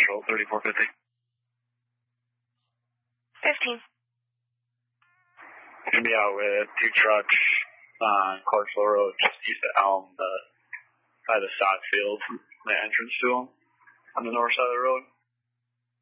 Patrol 3450. 15. Going to be out with 2 trucks on Clarksville Road, just east of Elm, by the sod field, the entrance to them, on the north side of the road.